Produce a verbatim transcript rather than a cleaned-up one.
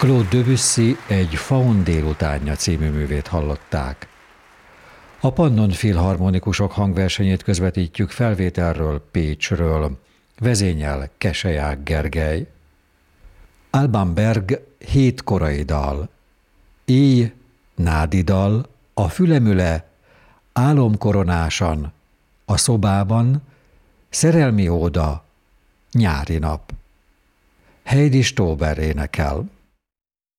Claude Debussy egy Faun délutánja című művét hallották. A Pannon Filharmonikusok hangversenyét közvetítjük felvételről Pécsről. Vezényel Keseják Gergely. Alban Berg hét korai dal. Éj, nádi dal, a fülemüle, álomkoronásan, a szobában, szerelmi óda, nyári nap. Heidi Stauber énekel.